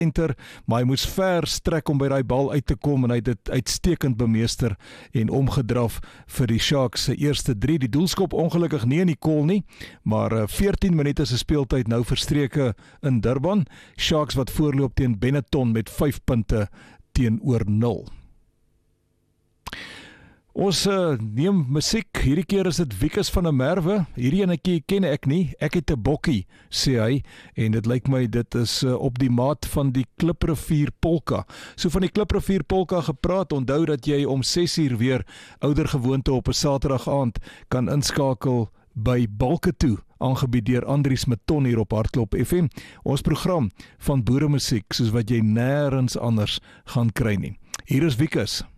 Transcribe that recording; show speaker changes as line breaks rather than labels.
center, maar hy moes ver strek om by daai bal uit te kom en hy het dit uitstekend bemeester en omgedraf vir die Sharks se eerste 3. Die doelskop ongelukkig nie in die kol nie, maar 14 minute se speeltyd nou verstreke in Durban. Sharks wat voorloop teen Benetton met 5 punte teenoor 0. Ons neem musiek, hierdie keer is dit Wikus van der Merwe, hierdie enetjie ken ek nie, ek het 'n bokkie, sê hy, en dit lyk my dit is op die maat van die Kliprivier Polka. So van die Kliprivier Polka gepraat, onthou dat jy om 6 uur weer ouder gewoonte op 'n Saterdag aand kan inskakel by Balke toe, aangebied deur Andries Meton hier op Hartklop FM, ons program van boeremusiek, soos wat jy nêrens anders gaan kry nie. Hier is Wikus.